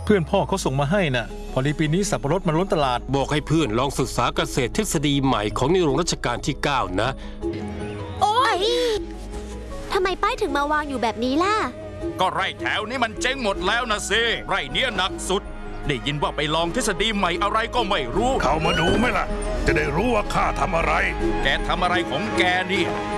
เพื่อนพ่อเขาส่งมาให้น่ะพอดีปีนี้สับปะรดมันล้นตลาดบอกให้เพื่อนลองศึกษาเกษตรทฤษฎีใหม่ของในหลวงรัชกาลที่ 9 นะโอ๊ยทำไมป้ายถึงมาวางอยู่แบบนี้ล่ะก็ไร่แถวนี้มันเจ๊งหมดแล้วนะสิไร่เนี้ยหนักสุดได้ยินว่าไปลองทฤษฎีใหม่อะไรก็ไม่รู้เข้ามาดูไหมล่ะจะได้รู้ว่าข้าทำอะไรแกทำอะไรของแกเนี่ย